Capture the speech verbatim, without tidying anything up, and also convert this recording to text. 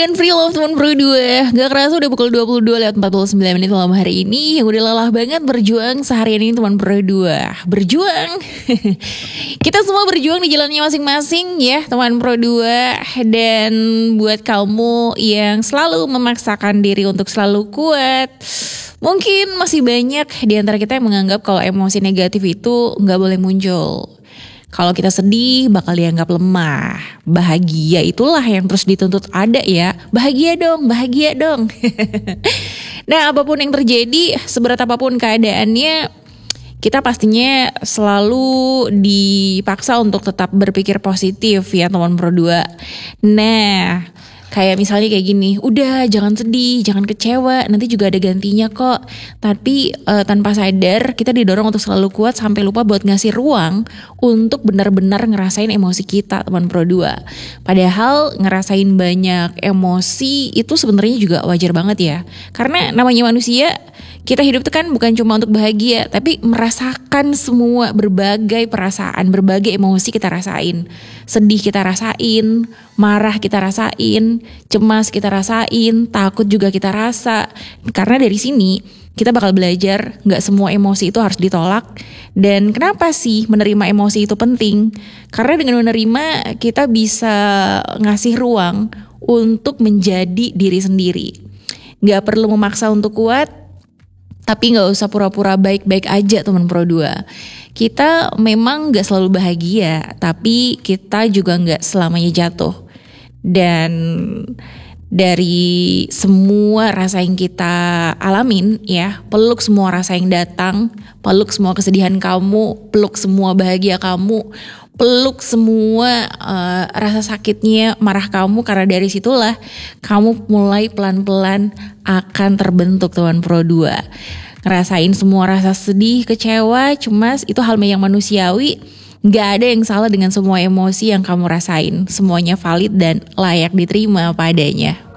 dengan Free Love teman Pro dua. Gak kerasa udah pukul dua puluh dua lewat empat puluh sembilan menit malam hari ini. Yang udah lelah banget berjuang seharian ini teman Pro dua. Berjuang kita semua berjuang di jalannya masing-masing ya teman Pro dua. Dan buat kamu yang selalu memaksakan diri untuk selalu kuat, mungkin masih banyak di antara kita yang menganggap kalau emosi negatif itu gak boleh muncul. Kalau kita sedih bakal dianggap lemah. Bahagia itulah yang terus dituntut ada ya. Bahagia dong, bahagia dong. Nah, apapun yang terjadi, seberat apapun keadaannya, kita pastinya selalu dipaksa untuk tetap berpikir positif ya teman Pro dua. Nah, kayak misalnya kayak gini, udah jangan sedih, jangan kecewa, nanti juga ada gantinya kok. Tapi uh, tanpa sadar kita didorong untuk selalu kuat sampai lupa buat ngasih ruang untuk benar-benar ngerasain emosi kita teman Pro dua. Padahal ngerasain banyak emosi itu sebenarnya juga wajar banget ya. Karena namanya manusia, kita hidup itu kan bukan cuma untuk bahagia, tapi merasakan semua berbagai perasaan, berbagai emosi kita rasain. Sedih kita rasain, marah kita rasain, cemas kita rasain, takut juga kita rasa. Karena dari sini kita bakal belajar gak semua emosi itu harus ditolak. Dan kenapa sih menerima emosi itu penting? Karena dengan menerima kita bisa ngasih ruang untuk menjadi diri sendiri. Gak perlu memaksa untuk kuat, tapi gak usah pura-pura baik-baik aja teman Pro dua. Kita memang gak selalu bahagia, tapi kita juga gak selamanya jatuh. Dan dari semua rasa yang kita alamin ya, peluk semua rasa yang datang, peluk semua kesedihan kamu, peluk semua bahagia kamu, peluk semua uh, rasa sakitnya, marah kamu. Karena dari situlah kamu mulai pelan-pelan akan terbentuk teman Pro dua. Ngerasain semua rasa sedih, kecewa, cemas, itu hal yang manusiawi. Gak ada yang salah dengan semua emosi yang kamu rasain. Semuanya valid dan layak diterima apa adanya.